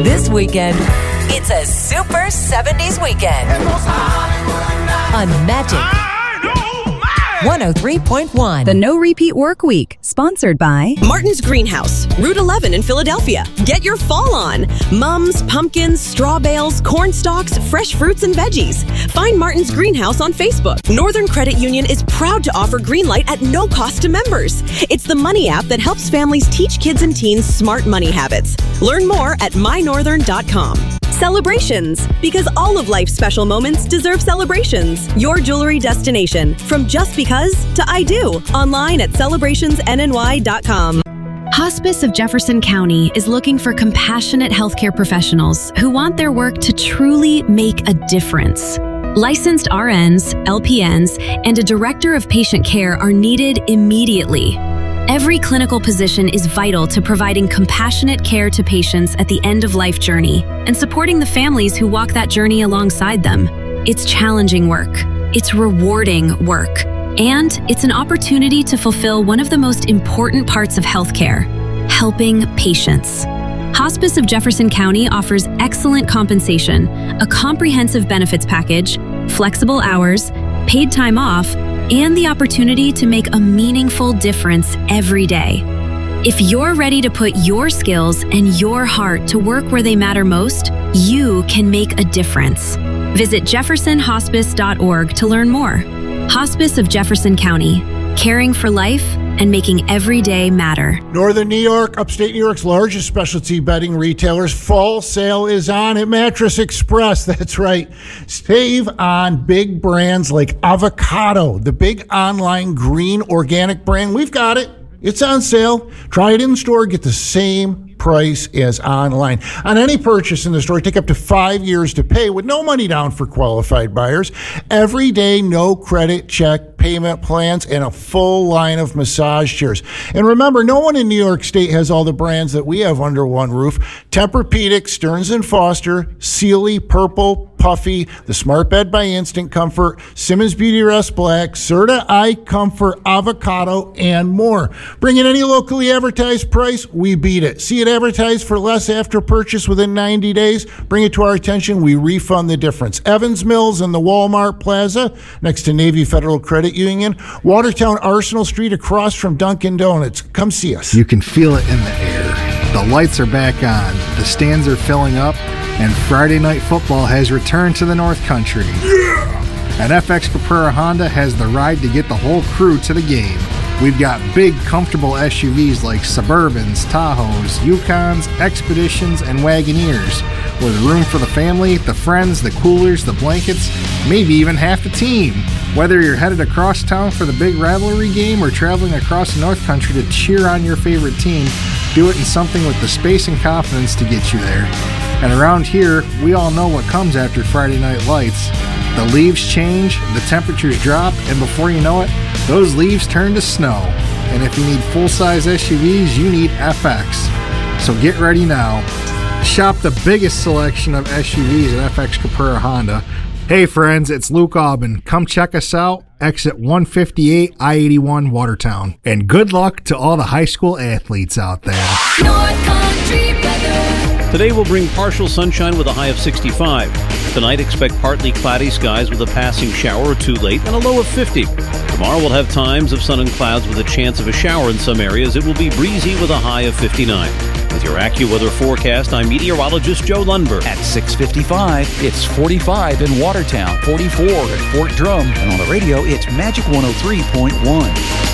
This weekend, it's a Super 70s weekend on Magic 103.1. The No Repeat Work Week, sponsored by Martin's Greenhouse, Route 11 in Philadelphia. Get your fall on. Mums, pumpkins, straw bales, corn stalks, fresh fruits and veggies. Find Martin's Greenhouse on Facebook. Northern Credit Union is proud to offer Greenlight at no cost to members. It's the money app that helps families teach kids and teens smart money habits. Learn more at mynorthern.com. Celebrations, because all of life's special moments deserve celebrations. Your jewelry destination, from just because to I do. Online at celebrationsnny.com. Hospice of Jefferson County is looking for compassionate healthcare professionals who want their work to truly make a difference. Licensed RNs, LPNs, and a director of patient care are needed immediately. Every clinical position is vital to providing compassionate care to patients at the end-of-life journey and supporting the families who walk that journey alongside them. It's challenging work. It's rewarding work. And it's an opportunity to fulfill one of the most important parts of healthcare, helping patients. Hospice of Jefferson County offers excellent compensation, a comprehensive benefits package, flexible hours, paid time off, and the opportunity to make a meaningful difference every day. If you're ready to put your skills and your heart to work where they matter most, you can make a difference. Visit jeffersonhospice.org to learn more. Hospice of Jefferson County, caring for life and making every day matter. Northern New York, upstate New York's largest specialty bedding retailers. Fall sale is on at Mattress Express. That's right. Save on big brands like Avocado, the big online green organic brand. We've got it. It's on sale. Try it in store. Get the same price as online. On any purchase in the store, take up to 5 years to pay with no money down for qualified buyers. Every day, no credit check payment plans, and a full line of massage chairs. And remember, no one in New York State has all the brands that we have under one roof. Tempur-Pedic, Stearns & Foster, Sealy, Purple, Puffy, the Smart Bed by Instant Comfort, Simmons Beauty Rest Black, Serta Eye Comfort, Avocado, and more. Bring in any locally advertised price, we beat it. See it advertised for less after purchase within 90 days? Bring it to our attention, we refund the difference. Evans Mills and the Walmart Plaza, next to Navy Federal Credit Union. Watertown Arsenal Street across from Dunkin' Donuts. Come see us. You can feel it in the air. The lights are back on, the stands are filling up, and Friday Night Football has returned to the North Country. Yeah! And FX Caprera Honda has the ride to get the whole crew to the game. We've got big, comfortable SUVs like Suburbans, Tahoes, Yukons, Expeditions, and Wagoneers, with room for the family, the friends, the coolers, the blankets, maybe even half the team. Whether you're headed across town for the big rivalry game or traveling across the North Country to cheer on your favorite team, do it in something with the space and confidence to get you there. And around here, we all know what comes after Friday Night Lights. The leaves change, the temperatures drop, and before you know it, those leaves turn to snow. And if you need full-size SUVs, you need FX. So get ready now. Shop the biggest selection of SUVs at FX Caprera Honda. Hey friends, it's Luke Aubin. Come check us out. Exit 158, I-81, Watertown. And good luck to all the high school athletes out there. North Country weather. Today will bring partial sunshine with a high of 65. Tonight, expect partly cloudy skies with a passing shower or two late and a low of 50. Tomorrow, we'll have times of sun and clouds with a chance of a shower in some areas. It will be breezy with a high of 59. With your AccuWeather forecast, I'm meteorologist Joe Lundberg. At 6:55, it's 45 in Watertown, 44 at Fort Drum, and on the radio, it's Magic 103.1.